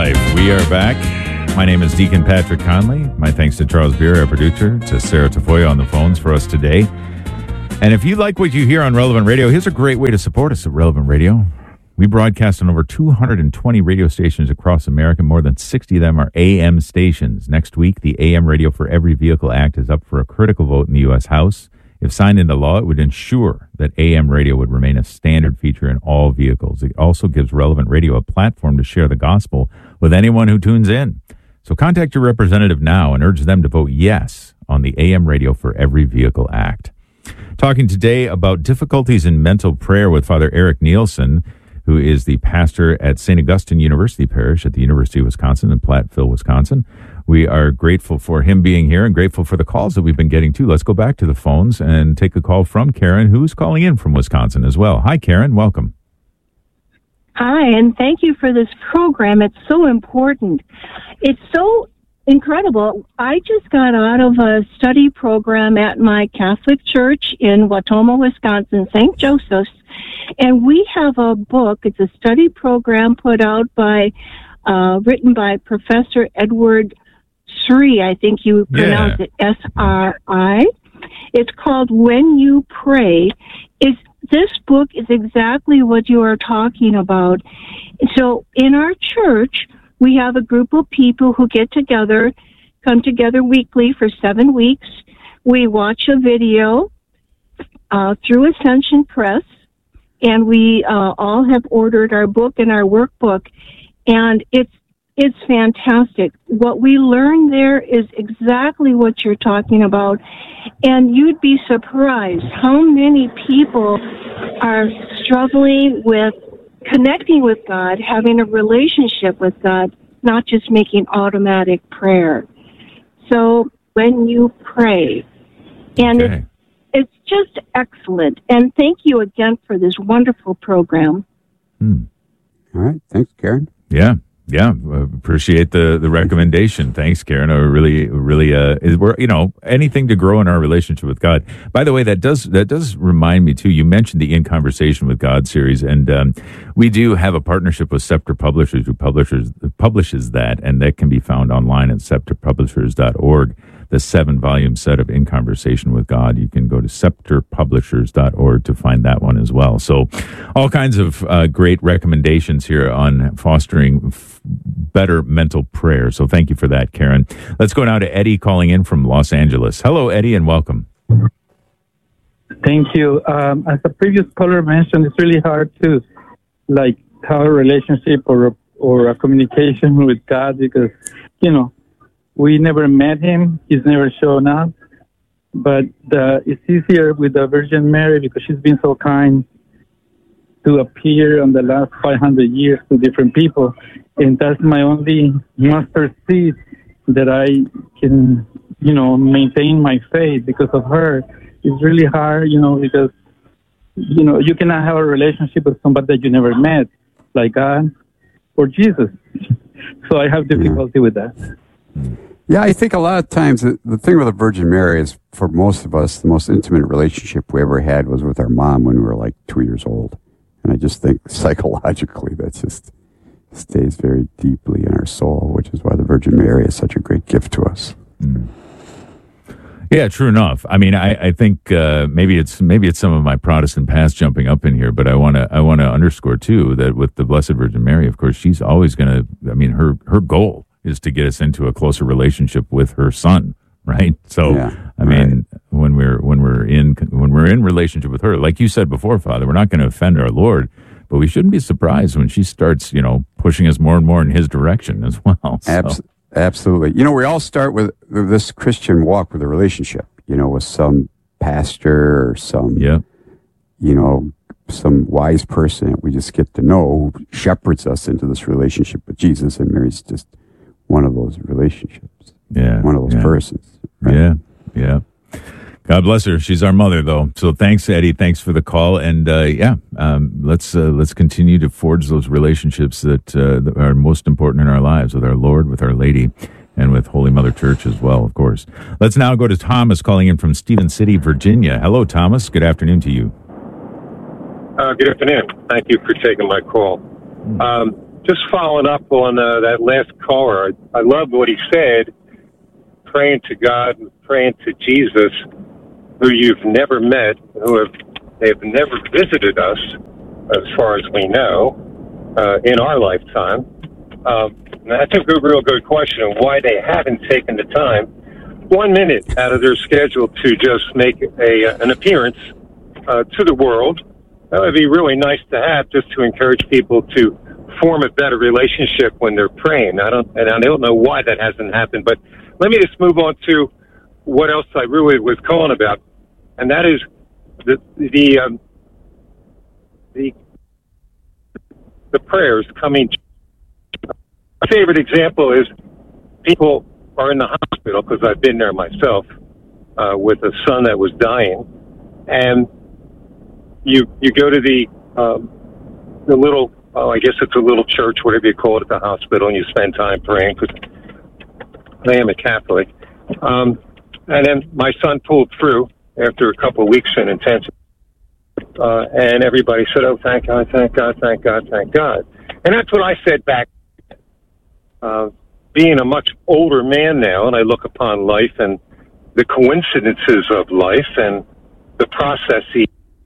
Life. We are back. My name is Deacon Patrick Conley. My thanks to Charles Beer, our producer, to Sarah Tafoya on the phones for us today. And if you like what you hear on Relevant Radio, here's a great way to support us at Relevant Radio. We broadcast on over 220 radio stations across America. More than 60 of them are AM stations. Next week, the AM Radio for Every Vehicle Act is up for a critical vote in the U.S. House. If signed into law, it would ensure that AM radio would remain a standard feature in all vehicles. It also gives Relevant Radio a platform to share the gospel with anyone who tunes in. So contact your representative now and urge them to vote yes on the AM Radio for Every Vehicle Act. Talking today about difficulties in mental prayer with Father Eric Nielsen, who is the pastor at St. Augustine University Parish at the University of Wisconsin in Platteville, Wisconsin. We are grateful for him being here and grateful for the calls that we've been getting too. Let's go back to the phones and take a call from Karen, who's calling in from Wisconsin as well. Hi, Karen. Welcome. Hi, and thank you for this program. It's so important. It's so incredible. I just got out of a study program at my Catholic church in Wautoma, Wisconsin, St. Joseph's, and we have a book. It's a study program put out by, written by Professor Edward Sri, I think you pronounce it S-R-I. It's called When You Pray. This book is exactly what you are talking about. So in our church, we have a group of people who get together, come together weekly for 7 weeks. We watch a video through Ascension Press, and we all have ordered our book and our workbook, and it's fantastic. What we learn there is exactly what you're talking about, and you'd be surprised how many people are struggling with connecting with God, having a relationship with God, not just making automatic prayer. So when you pray, and it's just excellent. And thank you again for this wonderful program. All right. Thanks, Karen. Yeah, appreciate the recommendation. Thanks, Karen. Really, we're, anything to grow in our relationship with God. By the way, that does remind me too. You mentioned the In Conversation with God series, and we do have a partnership with Scepter Publishers, who publishes that, and that can be found online at scepterpublishers.org. The 7-volume set of In Conversation with God. You can go to scepterpublishers.org to find that one as well. So all kinds of great recommendations here on fostering better mental prayer. So thank you for that, Karen. Let's go now to Eddie calling in from Los Angeles. Hello, Eddie, and welcome. Thank you. As the previous caller mentioned, it's really hard to have a relationship or a communication with God because, we never met him. He's never shown up. But it's easier with the Virgin Mary because she's been so kind to appear on the last 500 years to different people. And that's my only mustard seed that I can, maintain my faith because of her. It's really hard, because, you cannot have a relationship with somebody that you never met, like God or Jesus. So I have difficulty with that. Yeah, I think a lot of times the thing with the Virgin Mary is, for most of us, the most intimate relationship we ever had was with our mom when we were like 2 years old. And I just think psychologically that just stays very deeply in our soul, which is why the Virgin Mary is such a great gift to us. Yeah, true enough. I mean, I think maybe it's some of my Protestant past jumping up in here, but I want to underscore too that with the Blessed Virgin Mary, of course, she's always going to. I mean, her goal is to get us into a closer relationship with her Son, right? So, I mean, when we're in relationship with her, like you said before, Father, we're not going to offend our Lord, but we shouldn't be surprised when she starts, pushing us more and more in His direction as well. So. Absolutely. We all start with this Christian walk with a relationship, with some pastor or some, some wise person that we just get to know who shepherds us into this relationship with Jesus, and Mary's just one of those relationships. Yeah. One of those persons. Right? Yeah. God bless her. She's our mother, though. So thanks, Eddie. Thanks for the call. And let's continue to forge those relationships that are most important in our lives with our Lord, with Our Lady, and with Holy Mother Church as well, of course. Let's now go to Thomas calling in from Stephen City, Virginia. Hello, Thomas. Good afternoon to you. Good afternoon. Thank you for taking my call. just following up on that last caller, I love what he said, praying to God and praying to Jesus, who you've never met, they have never visited us, as far as we know, in our lifetime. That's a real good question of why they haven't taken the time, 1 minute out of their schedule, to just make an appearance to the world. That would be really nice to have, just to encourage people to form a better relationship when they're praying. I don't know why that hasn't happened, but let me just move on to what else I really was calling about, and that is the prayers coming. My favorite example is people are in the hospital, because I've been there myself, with a son that was dying, and you go to the little, I guess it's a little church, whatever you call it, at the hospital, and you spend time praying, because I am a Catholic. And then my son pulled through after a couple of weeks in intensive, and everybody said, "Oh, thank God, thank God, thank God, thank God." And that's what I said back. Being a much older man now, and I look upon life and the coincidences of life and the processes,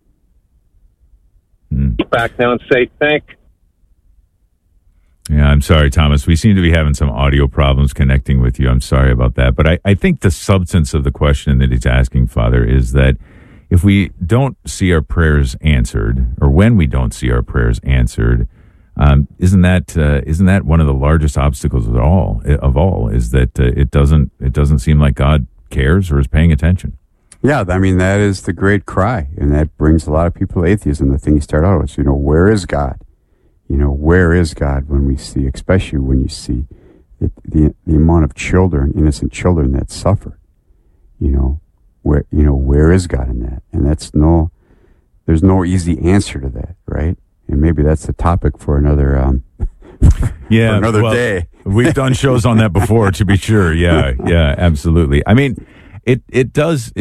back now and say thank. Yeah, I'm sorry, Thomas. We seem to be having some audio problems connecting with you. I'm sorry about that. But I think the substance of the question that he's asking, Father, is that if we don't see our prayers answered, or when we don't see our prayers answered, isn't that one of the largest obstacles of all? Is that it doesn't seem like God cares or is paying attention? Yeah, I mean, that is the great cry, and that brings a lot of people to atheism. The thing you start out with, where is God? Where is God when we see, especially when you see the amount of children, innocent children that suffer? Where is God in that? And there's no easy answer to that, right? And maybe that's the topic for another day. We've done shows on that before, to be sure. Yeah, absolutely. I mean, it does.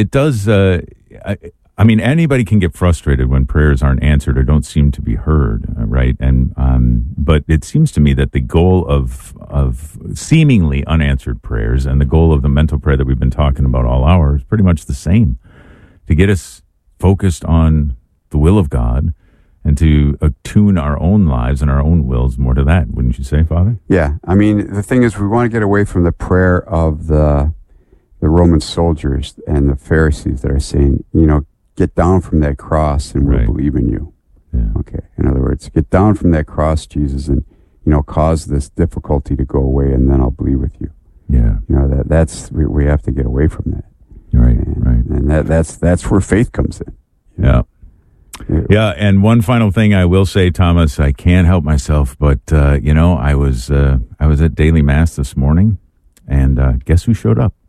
I mean, anybody can get frustrated when prayers aren't answered or don't seem to be heard, right? And but it seems to me that the goal of seemingly unanswered prayers and the goal of the mental prayer that we've been talking about all hour is pretty much the same: to get us focused on the will of God and to attune our own lives and our own wills more to that. Wouldn't you say, Father? Yeah. I mean, the thing is, we want to get away from the prayer of the Roman soldiers and the Pharisees that are saying, get down from that cross and we'll believe in you. Yeah. Okay. In other words, get down from that cross, Jesus, and, cause this difficulty to go away, and then I'll believe with you. Yeah. We have to get away from that. Right. And that's where faith comes in. Yeah. Yeah, and one final thing I will say, Thomas, I can't help myself, but I was at daily mass this morning, and guess who showed up?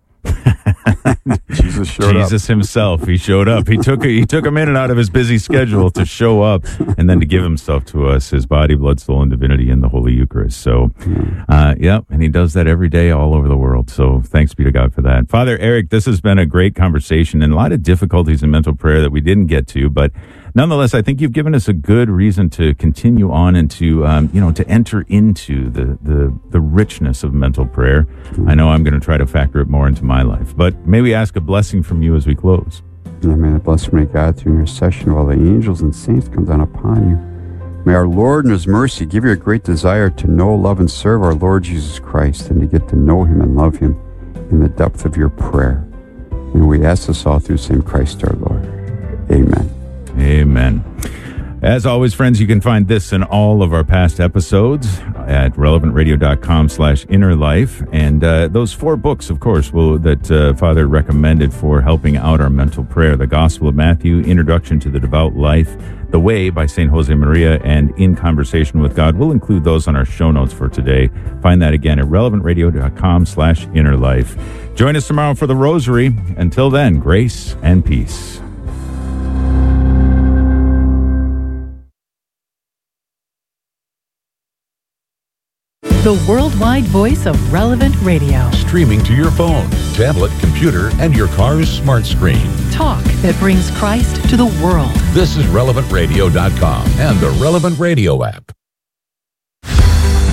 Jesus showed up. Jesus himself. He showed up. He took a minute out of his busy schedule to show up and then to give himself to us, his body, blood, soul, and divinity in the Holy Eucharist. So, and he does that every day all over the world. So thanks be to God for that. Father Eric, this has been a great conversation and a lot of difficulties in mental prayer that we didn't get to, but nonetheless, I think you've given us a good reason to continue on and to, to enter into the richness of mental prayer. I know I'm going to try to factor it more into my life, but may we ask a blessing from you as we close? And may the blessing of God through intercession of all the angels and saints come down upon you. May our Lord in his mercy give you a great desire to know, love, and serve our Lord Jesus Christ, and to get to know him and love him in the depth of your prayer. And we ask this all through the same Christ our Lord. Amen. Amen. As always, friends, you can find this and all of our past episodes at relevantradio.com/innerlife. And those 4 books, of course, that Father recommended for helping out our mental prayer: The Gospel of Matthew, Introduction to the Devout Life, The Way by St. Jose Maria, and In Conversation with God. We'll include those on our show notes for today. Find that again at relevantradio.com/innerlife. Join us tomorrow for the Rosary. Until then, grace and peace. The worldwide voice of Relevant Radio. Streaming to your phone, tablet, computer, and your car's smart screen. Talk that brings Christ to the world. This is RelevantRadio.com and the Relevant Radio app.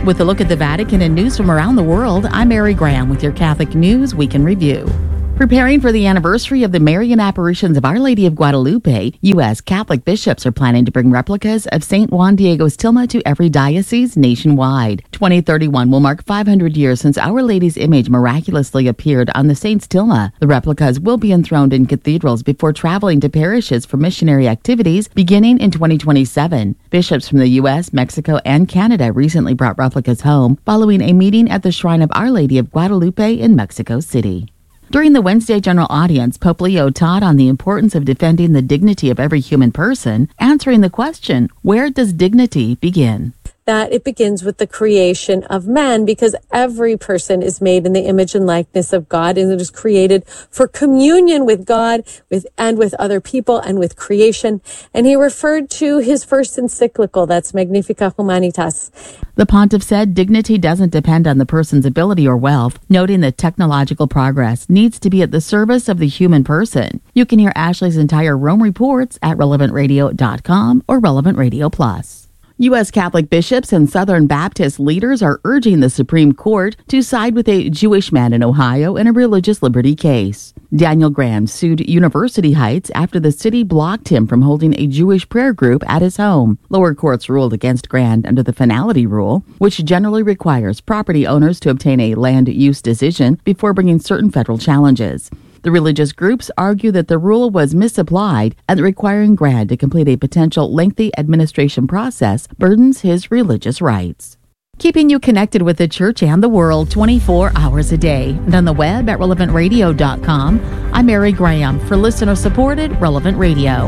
With a look at the Vatican and news from around the world, I'm Mary Graham with your Catholic News Week in Review. Preparing for the anniversary of the Marian apparitions of Our Lady of Guadalupe, U.S. Catholic bishops are planning to bring replicas of St. Juan Diego's tilma to every diocese nationwide. 2031 will mark 500 years since Our Lady's image miraculously appeared on the saint's tilma. The replicas will be enthroned in cathedrals before traveling to parishes for missionary activities beginning in 2027. Bishops from the U.S., Mexico, and Canada recently brought replicas home following a meeting at the Shrine of Our Lady of Guadalupe in Mexico City. During the Wednesday general audience, Pope Leo taught on the importance of defending the dignity of every human person, answering the question, where does dignity begin? That it begins with the creation of man, because every person is made in the image and likeness of God, and it is created for communion with God, with other people, and with creation. And he referred to his first encyclical, that's Magnificat Humanitas. The pontiff said dignity doesn't depend on the person's ability or wealth, noting that technological progress needs to be at the service of the human person. You can hear Ashley's entire Rome reports at relevantradio.com or Relevant Radio Plus. U.S. Catholic bishops and Southern Baptist leaders are urging the Supreme Court to side with a Jewish man in Ohio in a religious liberty case. Daniel Graham sued University Heights after the city blocked him from holding a Jewish prayer group at his home. Lower courts ruled against Graham under the finality rule, which generally requires property owners to obtain a land use decision before bringing certain federal challenges. The religious groups argue that the rule was misapplied and that requiring Graham to complete a potential lengthy administration process burdens his religious rights. Keeping you connected with the church and the world 24 hours a day. And on the web at relevantradio.com, I'm Mary Graham for listener-supported Relevant Radio.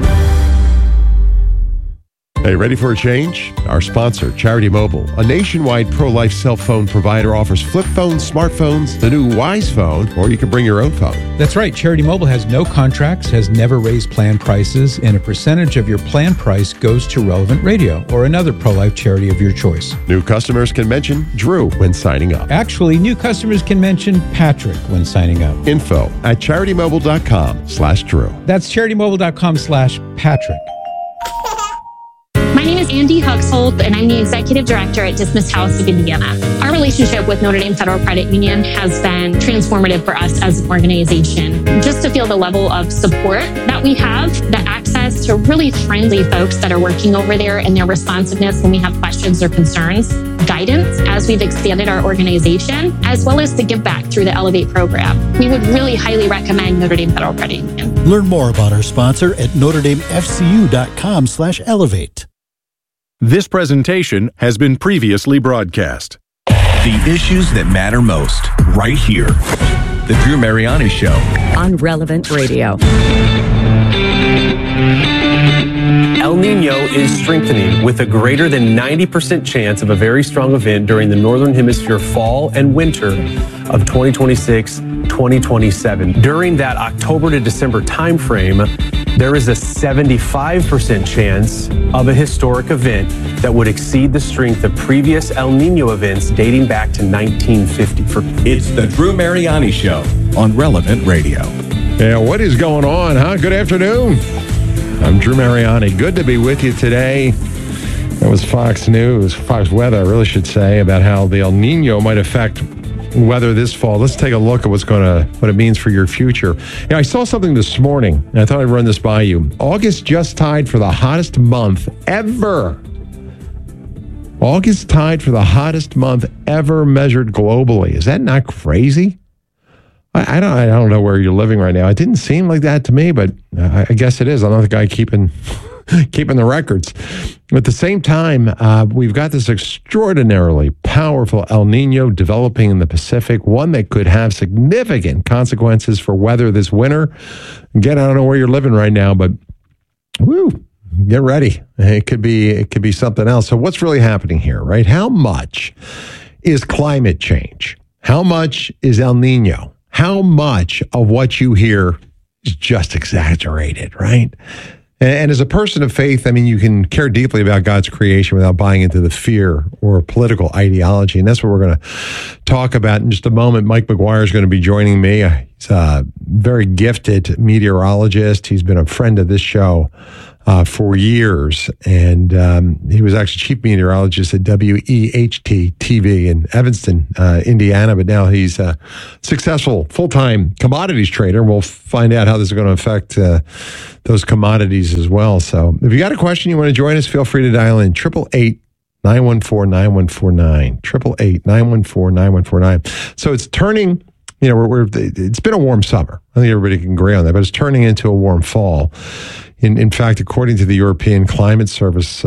Hey, ready for a change? Our sponsor, Charity Mobile, a nationwide pro-life cell phone provider, offers flip phones, smartphones, the new Wise phone, or you can bring your own phone. That's right. Charity Mobile has no contracts, has never raised plan prices, and a percentage of your plan price goes to Relevant Radio or another pro-life charity of your choice. New customers can mention Drew when signing up. Actually, new customers can mention Patrick when signing up. Info at CharityMobile.com/Drew. That's CharityMobile.com/Patrick. My name is Andy Huxholt, and I'm the Executive Director at Dismissed House of Indiana. Our relationship with Notre Dame Federal Credit Union has been transformative for us as an organization. Just to feel the level of support that we have, the access to really friendly folks that are working over there, and their responsiveness when we have questions or concerns, guidance as we've expanded our organization, as well as the give back through the Elevate program. We would really highly recommend Notre Dame Federal Credit Union. Learn more about our sponsor at NotreDameFCU.com/elevate. This presentation has been previously broadcast. The issues that matter most, right here. The Drew Mariani Show on Relevant Radio. El Nino is strengthening with a greater than 90% chance of a very strong event during the Northern Hemisphere fall and winter of 2026-2027. During that October to December timeframe, there is a 75% chance of a historic event that would exceed the strength of previous El Nino events dating back to 1950. It's the Drew Mariani Show on Relevant Radio. Yeah, what is going on, huh? Good afternoon. I'm Drew Mariani. Good to be with you today. That was Fox News, Fox Weather, I really should say, about how the El Nino might affect weather this fall. Let's take a look at what it means for your future. I saw something this morning, and I thought I'd run this by you. August just tied for the hottest month ever. August tied for the hottest month ever measured globally. Is that not crazy? I don't know where you're living right now. It didn't seem like that to me, but I guess it is. I'm not the guy keeping the records. At the same time, we've got this extraordinarily powerful El Nino developing in the Pacific, one that could have significant consequences for weather this winter. Again, I don't know where you're living right now, but get ready. It could be something else. So what's really happening here, right? How much is climate change? How much is El Nino? How much of what you hear is just exaggerated, right? And as a person of faith, I mean, you can care deeply about God's creation without buying into the fear or political ideology. And that's what we're going to talk about in just a moment. Mike McGuire is going to be joining me. He's a very gifted meteorologist. He's been a friend of this show for years. And he was actually chief meteorologist at WEHT TV in Evanston, Indiana. But now he's a successful full-time commodities trader. We'll find out how this is going to affect those commodities as well. So if you got a question you want to join us, feel free to dial in 888-914-9149, 888-914-9149. So it's turning, it's been a warm summer. I think everybody can agree on that, but it's turning into a warm fall. In fact, according to the European Climate Service,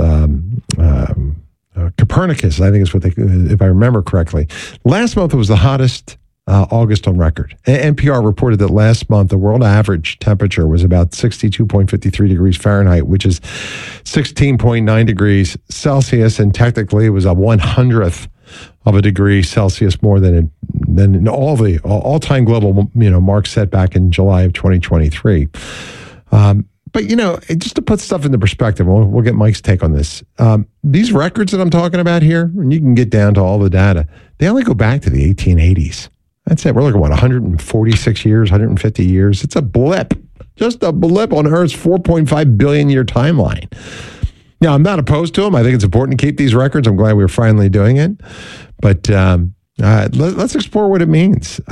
Copernicus, I think is what they, if I remember correctly, last month was the hottest August on record. NPR reported that last month the world average temperature was about 62.53 degrees Fahrenheit, which is 16.9 degrees Celsius, and technically it was a 100th of a degree Celsius more than all the all-time global marks set back in July of 2023. But, just to put stuff into perspective, we'll get Mike's take on this. These records that I'm talking about here, and you can get down to all the data, they only go back to the 1880s. That's it. We're looking at 146 years, 150 years. It's a blip, just a blip on Earth's 4.5 billion year timeline. Now, I'm not opposed to them. I think it's important to keep these records. I'm glad we're finally doing it. But let's explore what it means.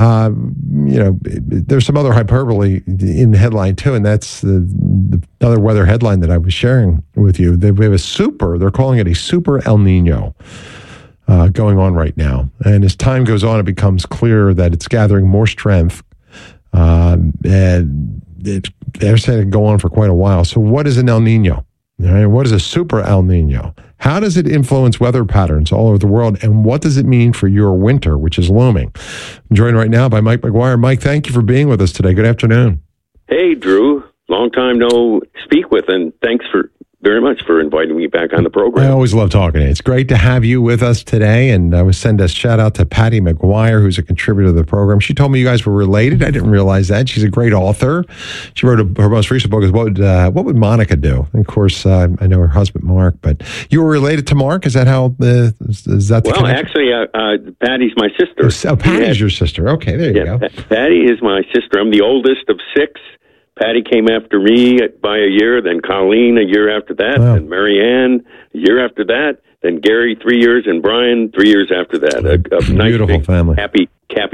There's some other hyperbole in the headline, too, and that's the other weather headline that I was sharing with you. They have they're calling it a super El Nino going on right now. And as time goes on, it becomes clear that it's gathering more strength. And they're saying it go on for quite a while. So what is an El Nino? Right, what is a super El Nino? How does it influence weather patterns all over the world? And what does it mean for your winter, which is looming? I'm joined right now by Mike McGuire. Mike, thank you for being with us today. Good afternoon. Hey, Drew. Long time no speak with, and thanks very much for inviting me back on the program. I always love talking to you. It's great to have you with us today. And I would send a shout out to Patty McGuire, who's a contributor to the program. She told me you guys were related. I didn't realize that. She's a great author. She wrote her most recent book is What Would Monica Do? And of course, I know her husband, Mark, but you were related to Mark? Is that how is that the connection? Actually, Patty's my sister. Oh, Patty's your sister. Okay, there you go. Patty is my sister. I'm the oldest of six. Patty came after me by a year, then Colleen a year after that, then Marianne a year after that, then Gary 3 years, and Brian 3 years after that. A nice, beautiful family. Happy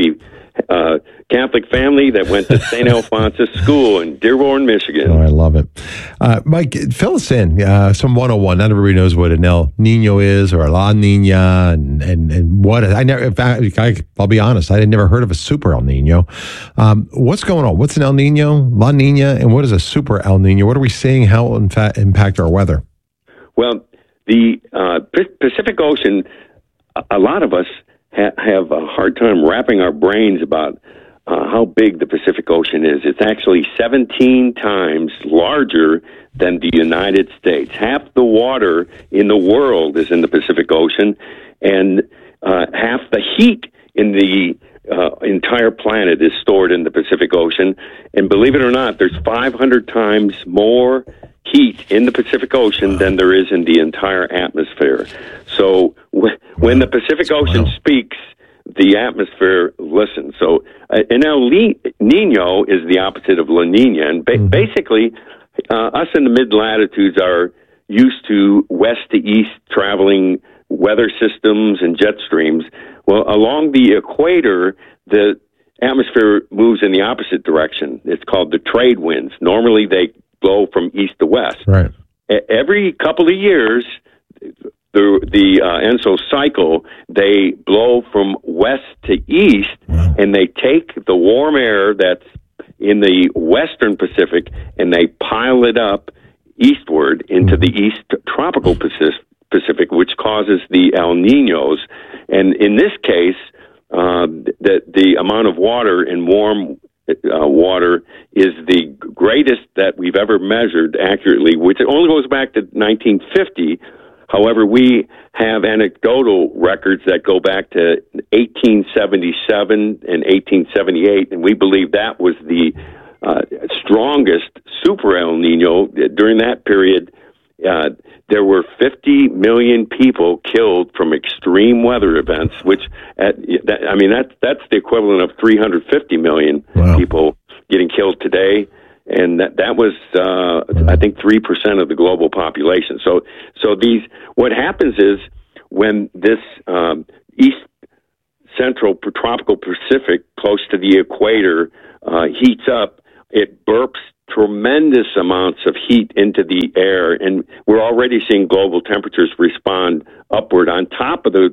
Catholic family that went to St. Alphonsus School in Dearborn, Michigan. Oh, I love it. Mike, fill us in. Some 101. Not everybody knows what an El Nino is or a La Nina and what. I'll be honest, I had never heard of a super El Nino. What's going on? What's an El Nino, La Nina, and what is a super El Nino? What are we seeing? How will it impact our weather? Well, the Pacific Ocean, a lot of us have a hard time wrapping our brains about how big the Pacific Ocean is. It's actually 17 times larger than the United States. Half the water in the world is in the Pacific Ocean, and half the heat in the entire planet is stored in the Pacific Ocean. And believe it or not, there's 500 times more heat in the Pacific Ocean than there is in the entire atmosphere. So when the Pacific Ocean speaks, the atmosphere listens. So and now Nino is the opposite of La Nina. And basically, us in the mid-latitudes are used to west to east traveling weather systems and jet streams. Well, along the equator, the atmosphere moves in the opposite direction. It's called the trade winds. Normally, they blow from east to west. Right. Every couple of years, the ENSO cycle, they blow from west to east, and they take the warm air that's in the western Pacific, and they pile it up eastward into the east tropical Pacific, which causes the El Ninos. And in this case, the amount of water in warm water is the greatest that we've ever measured accurately, which only goes back to 1950. However, we have anecdotal records that go back to 1877 and 1878, and we believe that was the strongest super El Nino. During that period, there were 50 million people killed from extreme weather events, which, that's the equivalent of 350 million people getting killed today. and that was I think 3% of the global population. So what happens is when this east central tropical Pacific close to the equator heats up, it burps tremendous amounts of heat into the air, and we're already seeing global temperatures respond upward on top of the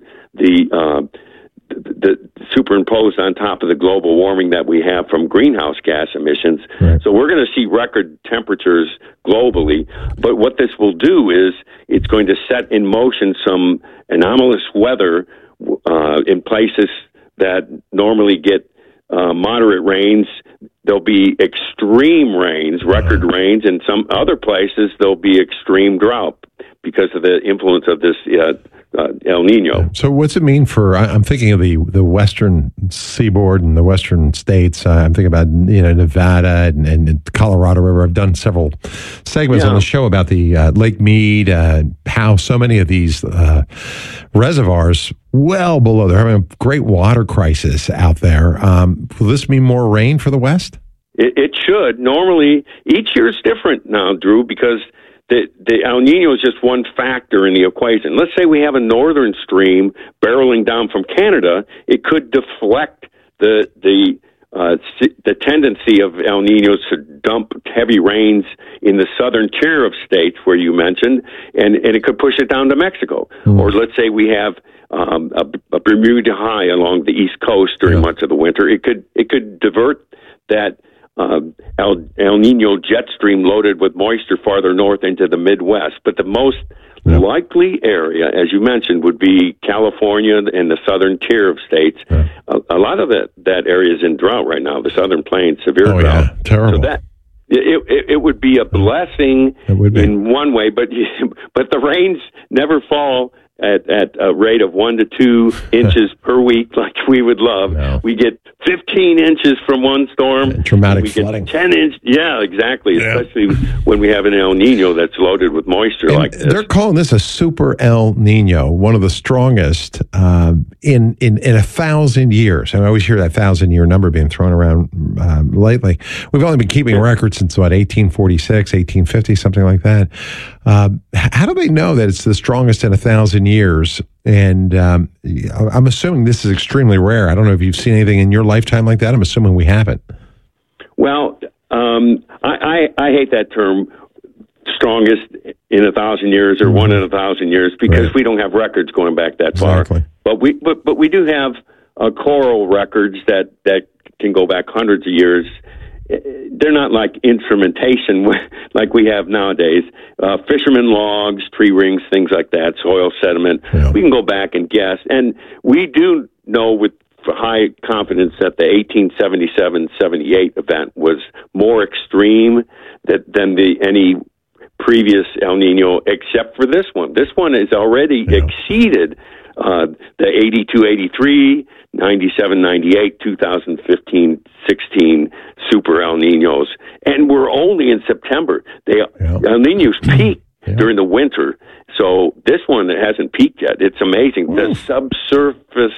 superimposed on top of the global warming that we have from greenhouse gas emissions. Right. So we're going to see record temperatures globally. But what this will do is it's going to set in motion some anomalous weather in places that normally get moderate rains. There'll be extreme rains, record rains, and some other places there'll be extreme drought because of the influence of this El Nino. So what's it mean for, I'm thinking of the western seaboard and the western states. I'm thinking about, Nevada and Colorado River. I've done several segments on the show about the Lake Mead, how so many of these reservoirs well below, they're having a great water crisis out there. Will this mean more rain for the West? It should. Normally, each year is different now, Drew, because the El Nino is just one factor in the equation. Let's say we have a northern stream barreling down from Canada. It could deflect the tendency of El Ninos to dump heavy rains in the southern tier of states where you mentioned, and it could push it down to Mexico. Or let's say we have a Bermuda high along the East Coast during much of the winter. It could divert that El Nino jet stream loaded with moisture farther north into the Midwest. But the most likely area, as you mentioned, would be California and the southern tier of states. A lot of that area is in drought right now, the Southern Plains, severe drought. Yeah, terrible. So that it would be a blessing in one way, but the rains never fall at a rate of 1 to 2 inches per week, like we would love. No. We get 15 inches from one storm. Dramatic flooding. Get 10 inches. Yeah, exactly. Yeah. Especially when we have an El Nino that's loaded with moisture like this. They're calling this a super El Nino, one of the strongest in 1,000 years. And I always hear that 1,000-year number being thrown around lately. We've only been keeping records since, 1846, 1850, something like that. How do they know that it's the strongest in 1,000 years? And I'm assuming this is extremely rare. I don't know if you've seen anything in your lifetime like that. I'm assuming we haven't. Well, I hate that term, strongest in 1,000 years or one in 1,000 years, because we don't have records going back that far. But we do have coral records that can go back hundreds of years. They're not like instrumentation like we have nowadays. Fishermen logs, tree rings, things like that, soil sediment. Yeah. We can go back and guess. And we do know with high confidence that the 1877-78 event was more extreme than any previous El Nino, except for this one. This one has already exceeded the 82-83, 97-98, 2015-16 super El Ninos. And we're only in September. El Ninos peak during the winter. So this one hasn't peaked yet. It's amazing. The subsurface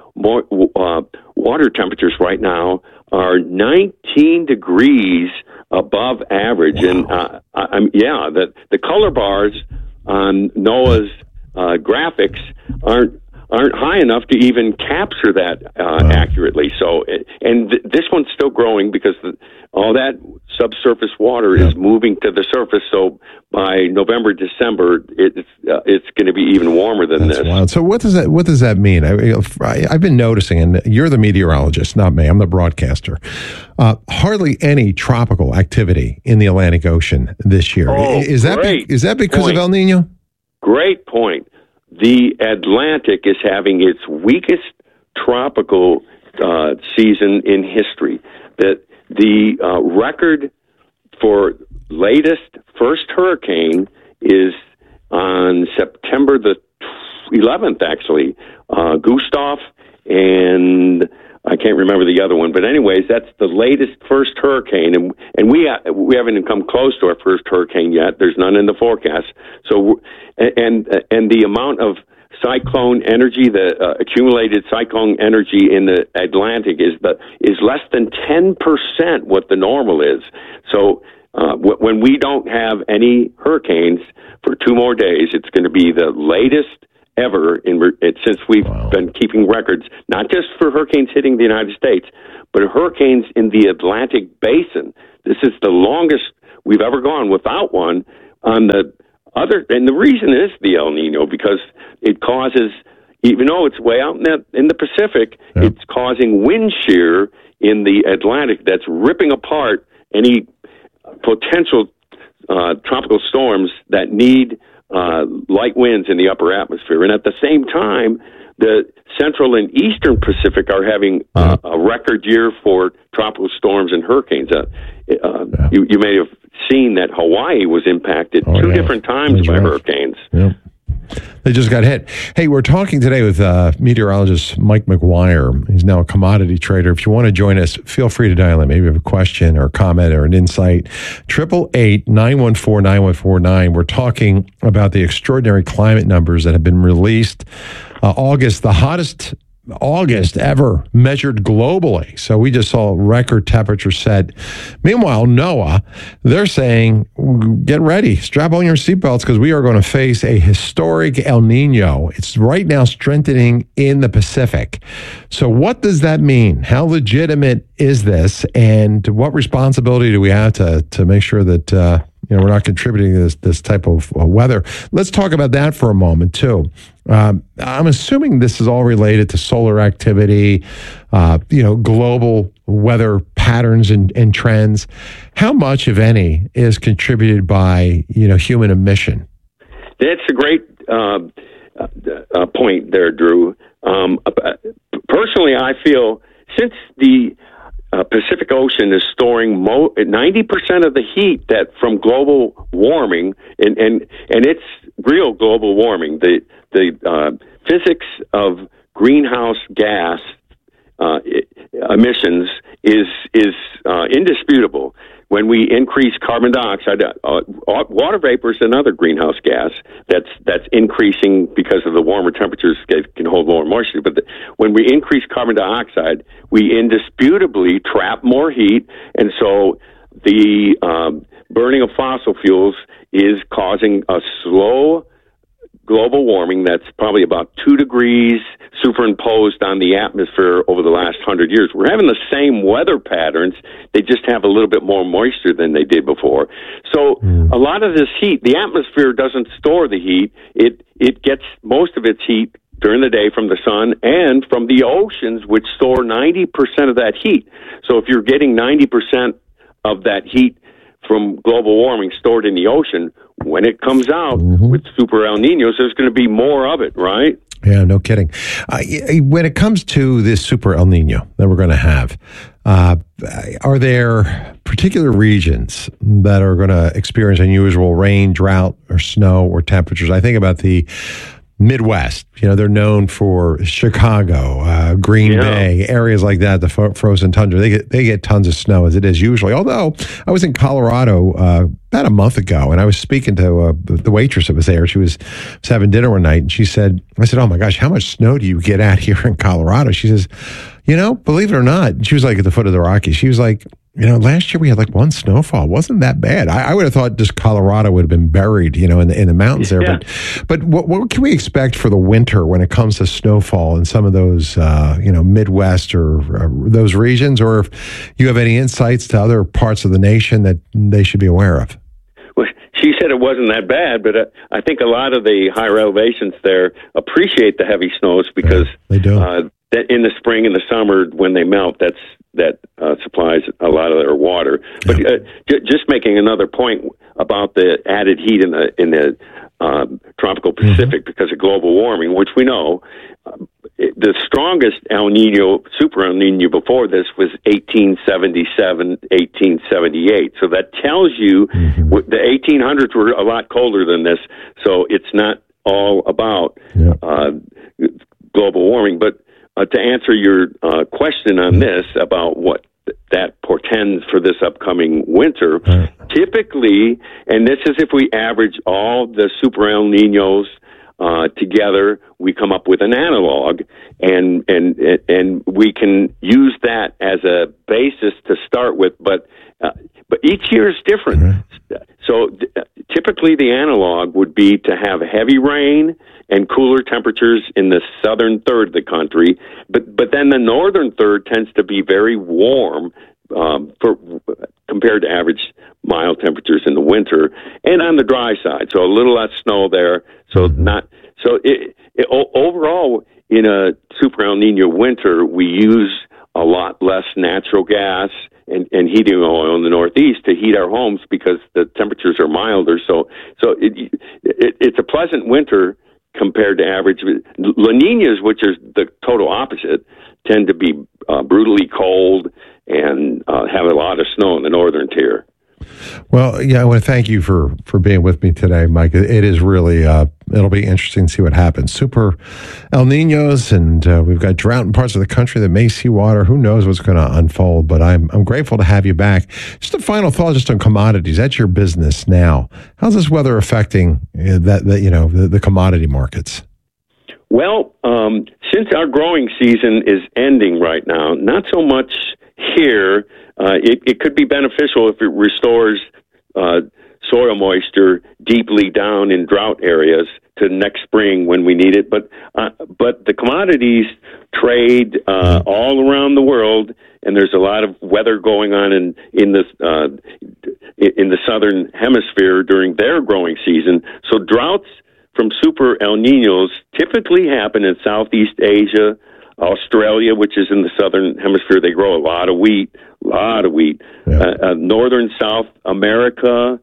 water temperatures right now are 19 degrees above average. Wow. And the color bars on NOAA's graphics aren't high enough to even capture that accurately. So, this one's still growing because all that subsurface water is moving to the surface. So by November, December, it's going to be even warmer than this. Wild. So what does that mean? I've been noticing, and you're the meteorologist, not me. I'm the broadcaster. Hardly any tropical activity in the Atlantic Ocean this year. Is that because of El Nino? Great point. The Atlantic is having its weakest tropical season in history. The record for latest first hurricane is on September the 11th, actually. Gustav, and I can't remember the other one, but anyways, that's the latest first hurricane, and we haven't even come close to our first hurricane yet. There's none in the forecast. So, and the amount of cyclone energy, the accumulated cyclone energy in the Atlantic is less than 10% what the normal is. So when we don't have any hurricanes for 2 more days, it's going to be the latest ever since we've been keeping records, not just for hurricanes hitting the United States, but hurricanes in the Atlantic Basin. This is the longest we've ever gone without one on the other. And the reason is the El Nino, because it causes, even though it's way out in the Pacific, it's causing wind shear in the Atlantic that's ripping apart any potential tropical storms that need light winds in the upper atmosphere. And at the same time, the central and eastern Pacific are having a record year for tropical storms and hurricanes. You may have seen that Hawaii was impacted 2 different times by hurricanes. Yep. They just got hit. Hey, we're talking today with meteorologist Mike McGuire. He's now a commodity trader. If you want to join us, feel free to dial in. Maybe you have a question or a comment or an insight. 888-914-9149. We're talking about the extraordinary climate numbers that have been released. August, the hottest August ever measured globally. So we just saw record temperature set. Meanwhile, NOAA, they're saying, get ready, strap on your seatbelts, because we are going to face a historic El Nino. It's right now strengthening in the Pacific. So what does that mean? How legitimate is this? And what responsibility do we have to make sure that we're not contributing to this type of weather? Let's talk about that for a moment, too. I'm assuming this is all related to solar activity, global weather patterns and trends. How much, if any, is contributed by, human emission? That's a great point there, Drew. Personally, I feel since the Pacific Ocean is storing 90% of the heat that from global warming, and it's real global warming. The physics of greenhouse gas emissions is indisputable. When we increase carbon dioxide, water vapor is another greenhouse gas that's increasing because of the warmer temperatures can hold more moisture. But when we increase carbon dioxide, we indisputably trap more heat, and so the burning of fossil fuels is causing a slow global warming that's probably about 2 degrees superimposed on the atmosphere over the last 100 years. We're having the same weather patterns. They just have a little bit more moisture than they did before. So a lot of this heat, the atmosphere doesn't store the heat. It gets most of its heat during the day from the sun and from the oceans, which store 90% of that heat. So if you're getting 90% of that heat from global warming stored in the ocean, when it comes out with super El Ninos, there's going to be more of it, right? Yeah, no kidding. When it comes to this super El Nino that we're going to have, are there particular regions that are going to experience unusual rain, drought, or snow, or temperatures? I think about the Midwest. They're known for Chicago, Green Bay, areas like that, the frozen tundra. They get tons of snow as it is usually. Although I was in Colorado about a month ago, and I was speaking to the waitress that was there. She was having dinner one night, and I said, oh my gosh, how much snow do you get out here in Colorado? She says, believe it or not, she was like at the foot of the Rockies. She was like, last year we had like 1 snowfall. It wasn't that bad. I would have thought just Colorado would have been buried, in the mountains there. Yeah. But what can we expect for the winter when it comes to snowfall in some of those, Midwest or those regions? Or if you have any insights to other parts of the nation that they should be aware of? Well, she said it wasn't that bad, but I think a lot of the higher elevations there appreciate the heavy snows because they do. That in the spring and the summer when they melt, that supplies a lot of their water. But just making another point about the added heat in the tropical Pacific because of global warming, which we know the strongest El Nino, super El Nino before this was 1877, 1878. So that tells you the 1800s were a lot colder than this. So it's not all about global warming, but to answer your question on this about what that portends for this upcoming winter, typically, and this is if we average all the super El Ninos together, we come up with an analog, and we can use that as a basis to start with. But each year is different. So typically, the analog would be to have heavy rain and cooler temperatures in the southern third of the country, but then the northern third tends to be very warm compared to average mild temperatures in the winter, and on the dry side, so a little less snow there. So overall, in a super El Nino winter, we use a lot less natural gas and heating oil in the Northeast to heat our homes because the temperatures are milder. So it's a pleasant winter compared to average. La Niñas, which is the total opposite, tend to be brutally cold and have a lot of snow in the northern tier. Well, yeah, I want to thank you for being with me today, Mike. It is really, it'll be interesting to see what happens. Super El Ninos, and we've got drought in parts of the country that may see water. Who knows what's going to unfold, but I'm grateful to have you back. Just a final thought just on commodities. That's your business now. How's this weather affecting the commodity markets? Well, Since our growing season is ending right now, not so much here. It could be beneficial if it restores soil moisture deeply down in drought areas to next spring when we need it. But the commodities trade all around the world, and there's a lot of weather going on in the southern hemisphere during their growing season. So droughts from super El Ninos typically happen in Southeast Asia, Australia, which is in the southern hemisphere. They grow a lot of wheat. Yeah. Northern South America,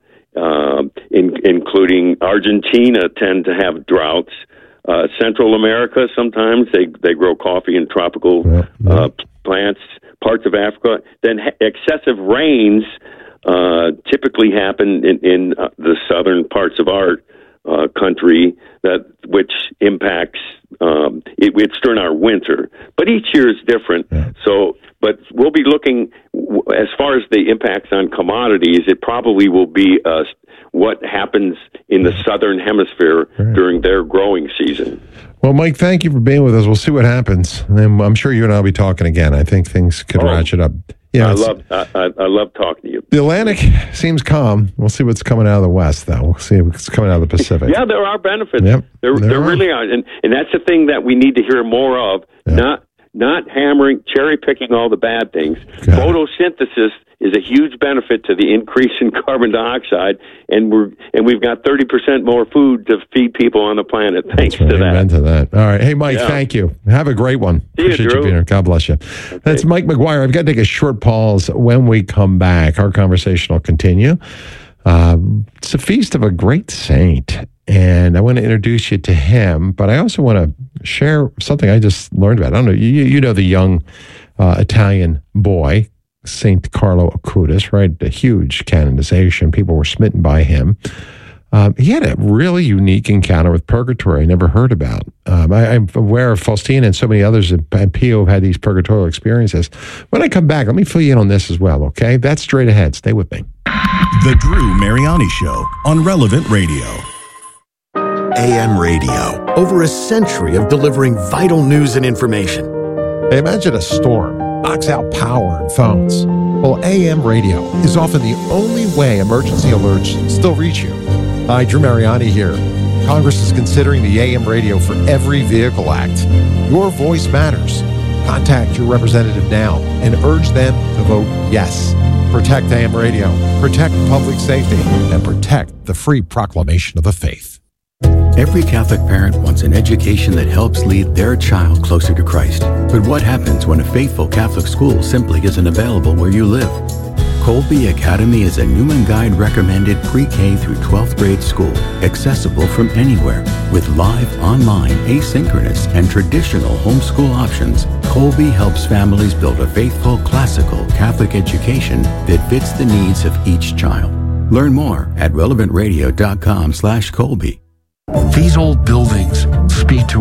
including Argentina, tend to have droughts. Central America, sometimes they grow coffee and tropical plants. Parts of Africa. Then excessive rains typically happen in the southern parts of our country, which impacts it's during our winter. But each year is different. Yeah. So, but we'll be looking as far as the impacts on commodities. It probably will be what happens in the southern hemisphere during their growing season. Well, Mike, thank you for being with us. We'll see what happens. And I'm sure you and I will be talking again. I think things could ratchet up. Yeah, I love talking to you. The Atlantic seems calm. We'll see what's coming out of the West, though. We'll see what's coming out of the Pacific. Yeah, there are benefits. Yep, there really are, and that's the thing that we need to hear more of. Yep. Not cherry picking all the bad things. Photosynthesis is a huge benefit to the increase in carbon dioxide, and we've got 30% more food to feed people on the planet thanks to that. Amen to that. All right, hey Mike, thank you. Have a great one. Appreciate you being here. God bless you. Okay. That's Mike McGuire. I've got to take a short pause. When we come back, our conversation will continue. It's a feast of a great saint, and I want to introduce you to him, but I also want to share something I just learned about. I don't know, you know the young Italian boy, Saint Carlo Acutis, right? A huge canonization. People were smitten by him. He had a really unique encounter with purgatory I never heard about. I'm aware of Faustina and so many others at Pio have had these purgatorial experiences. When I come back, let me fill you in on this as well, okay? That's straight ahead. Stay with me. The Drew Mariani Show on Relevant Radio. AM radio, over a century of delivering vital news and information. Imagine a storm knocks out power and phones. Well, AM radio is often the only way emergency alerts still reach you. Hi, Drew Mariani here. Congress is considering the AM radio for Every Vehicle Act. Your voice matters. Contact your representative now and urge them to vote yes. Protect AM radio, protect public safety, and protect the free proclamation of the faith. Every Catholic parent wants an education that helps lead their child closer to Christ. But what happens when a faithful Catholic school simply isn't available where you live? Colby Academy is a Newman Guide recommended pre-K through 12th grade school, accessible from anywhere. With live, online, asynchronous, and traditional homeschool options, Colby helps families build a faithful, classical Catholic education that fits the needs of each child. Learn more at relevantradio.com/Colby. These old buildings speak to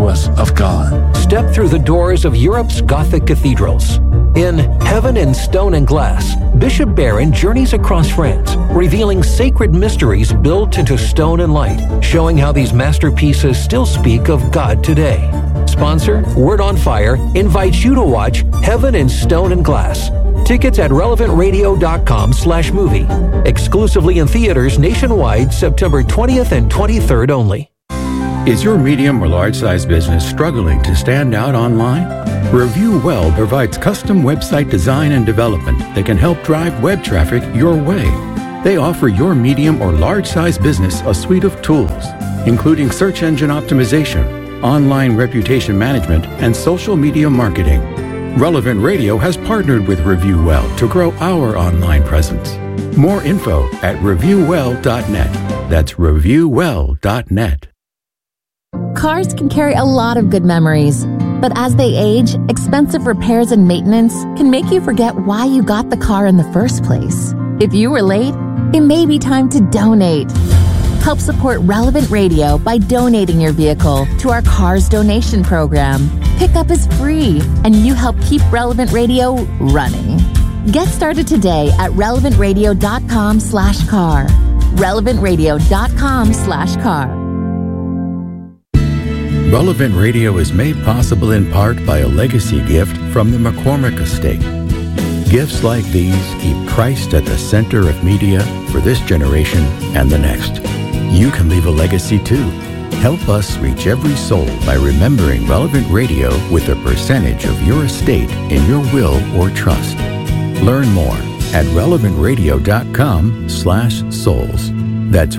promise of God. Step through the doors of Europe's Gothic cathedrals. In Heaven in Stone and Glass, Bishop Barron journeys across France, revealing sacred mysteries built into stone and light, showing how these masterpieces still speak of God today. Sponsor, Word on Fire, invites you to watch Heaven in Stone and Glass. Tickets at relevantradio.com/movie. Exclusively in theaters nationwide, September 20th and 23rd only. Is your medium or large-size business struggling to stand out online? ReviewWell provides custom website design and development that can help drive web traffic your way. They offer your medium or large-size business a suite of tools, including search engine optimization, online reputation management, and social media marketing. Relevant Radio has partnered with ReviewWell to grow our online presence. More info at reviewwell.net. That's reviewwell.net. Cars can carry a lot of good memories, but as they age, expensive repairs and maintenance can make you forget why you got the car in the first place. If you were late, it may be time to donate. Help support Relevant Radio by donating your vehicle to our Cars Donation Program. Pickup is free, and you help keep Relevant Radio running. Get started today at relevantradio.com/car. relevantradio.com/car. Relevant Radio is made possible in part by a legacy gift from the McCormick Estate. Gifts like these keep Christ at the center of media for this generation and the next. You can leave a legacy too. Help us reach every soul by remembering Relevant Radio with a percentage of your estate in your will or trust. Learn more at relevantradio.com/souls. That's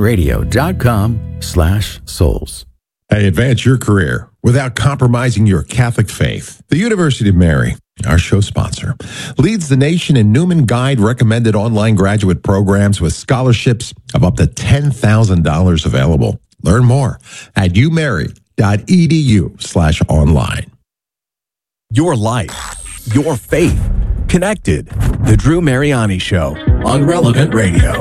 relevantradio.com/souls. Hey, advance your career without compromising your Catholic faith. The University of Mary, our show sponsor, leads the nation in Newman Guide recommended online graduate programs with scholarships of up to $10,000 available. Learn more at umary.edu/online. Your life, your faith, connected. The Drew Mariani Show on Relevant Radio.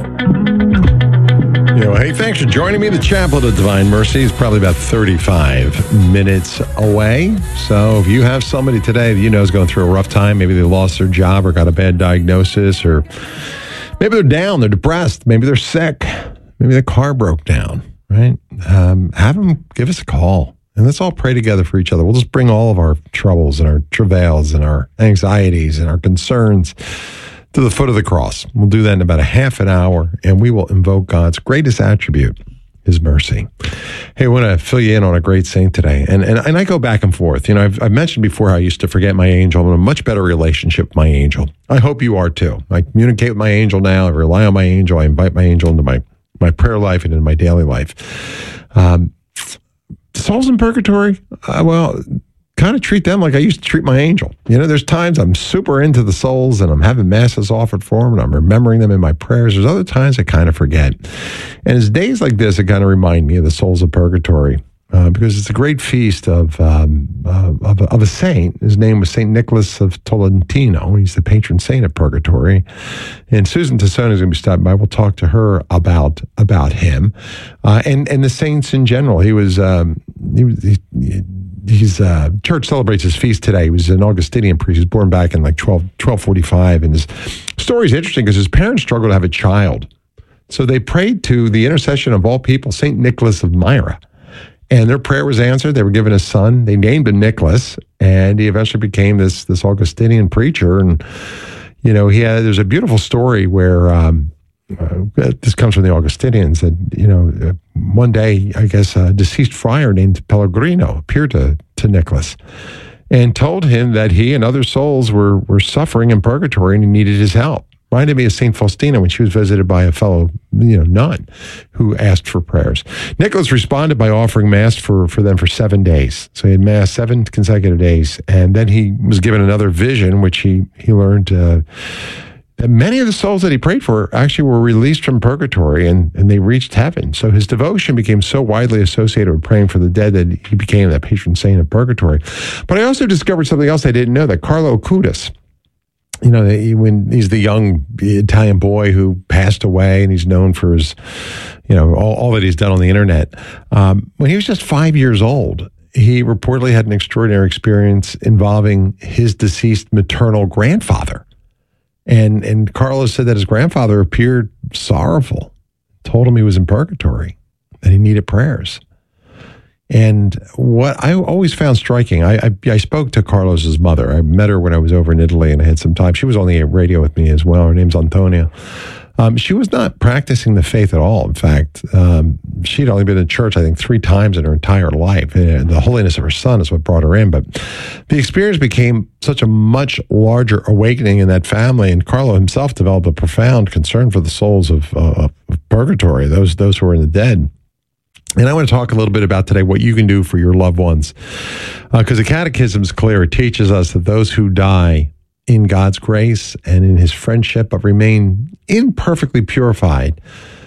Hey, thanks for joining me. The Chaplet of Divine Mercy is probably about 35 minutes away. So if you have somebody today that you know is going through a rough time, maybe they lost their job or got a bad diagnosis, or maybe they're down, they're depressed, maybe they're sick, maybe their car broke down, right? Have them give us a call, and let's all pray together for each other. We'll just bring all of our troubles and our travails and our anxieties and our concerns to the foot of the cross. We'll do that in about a half an hour, and we will invoke God's greatest attribute, his mercy. Hey, I want to fill you in on a great saint today. And I go back and forth. I've mentioned before how I used to forget my angel. I'm in a much better relationship with my angel. I hope you are too. I communicate with my angel now. I rely on my angel. I invite my angel into my prayer life and into my daily life. Souls in purgatory, kind of treat them like I used to treat my angel. There's times I'm super into the souls and I'm having masses offered for them and I'm remembering them in my prayers. There's other times I kind of forget. And it's days like this that kind of remind me of the souls of purgatory because it's a great feast of a saint. His name was St. Nicholas of Tolentino. He's the patron saint of purgatory. And Susan Tassone is going to be stopping by. We'll talk to her about him and the saints in general. His church celebrates his feast today. He was an Augustinian priest. He was born back in 1245. And his story is interesting because his parents struggled to have a child. So they prayed to the intercession of all people, St. Nicholas of Myra. And their prayer was answered. They were given a son. They named him Nicholas. And he eventually became this Augustinian preacher. And, there's a beautiful story where this comes from the Augustinians that, one day, I guess, a deceased friar named Pellegrino appeared to Nicholas and told him that he and other souls were suffering in purgatory and he needed his help. Reminded me of St. Faustina when she was visited by a fellow, nun who asked for prayers. Nicholas responded by offering Mass for them for 7 days. So he had Mass 7 consecutive days. And then he was given another vision, which he learned that many of the souls that he prayed for actually were released from purgatory and they reached heaven. So his devotion became so widely associated with praying for the dead that he became that patron saint of purgatory. But I also discovered something else I didn't know, that Carlo Acutis, when he's the young Italian boy who passed away and he's known for his, all that he's done on the internet. When he was just 5 years old, he reportedly had an extraordinary experience involving his deceased maternal grandfather. And Carlos said that his grandfather appeared sorrowful, told him he was in purgatory, that he needed prayers. And what I always found striking, I spoke to Carlos's mother. I met her when I was over in Italy and I had some time. She was on the radio with me as well. Her name's Antonia. She was not practicing the faith at all. In fact, she'd only been in church, I think, 3 times in her entire life. And the holiness of her son is what brought her in. But the experience became such a much larger awakening in that family. And Carlo himself developed a profound concern for the souls of purgatory, those who are in the dead. And I want to talk a little bit about today what you can do for your loved ones. Because the Catechism is clear. It teaches us that those who die in God's grace and in his friendship but remain imperfectly purified